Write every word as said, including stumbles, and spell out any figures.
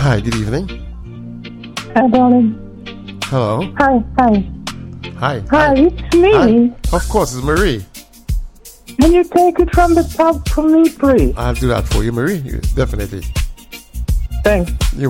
Hi, good evening. Hi, darling. Hello. Hi, hi. Hi. Hi, it's me. Hi. Of course, it's Marie. Can you take it from the top for me, please? I'll do that for you, Marie. Definitely. Thanks. You're